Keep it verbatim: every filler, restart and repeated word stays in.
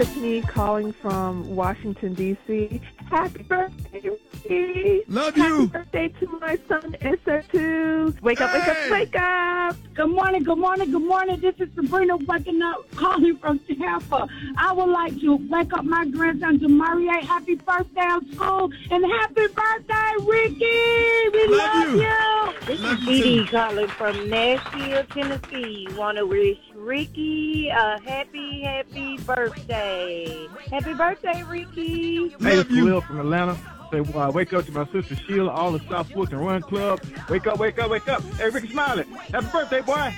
Brittany calling from Washington, D C Happy birthday, Ricky. Love Happy you. Happy birthday to my son, Issa, too. Wake up, wake up, Hey. wake up. Good morning, good morning, good morning. This is Sabrina waking up, calling from Tampa. I would like to wake up my grandson, Jamarie. Happy birthday on school, and happy birthday, Ricky. We Love love, you. you. This Love is you Dee too. Dee calling from Nashville, Tennessee. Want to wish Ricky a happy, happy birthday. Happy birthday, Ricky. Hey, Love it's you. Khalil from Atlanta. Say, uh, wake up to my sister Sheila, all the South Woods and Run Club. Wake up, wake up, wake up. Hey, Ricky Smiley, happy birthday, boy.